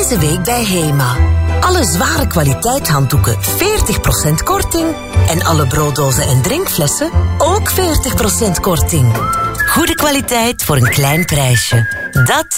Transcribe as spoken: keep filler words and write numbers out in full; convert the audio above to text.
Deze week bij Hema. Alle zware kwaliteit handdoeken veertig procent korting. En alle brooddozen en drinkflessen ook veertig procent korting. Goede kwaliteit voor een klein prijsje. Dat